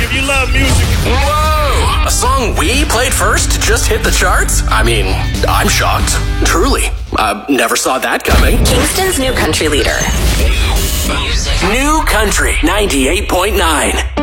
if you love music. Whoa! A song we played first just hit the charts? I mean, I'm shocked. Truly. Never saw that coming. Kingston's new country leader. New Country 98.9.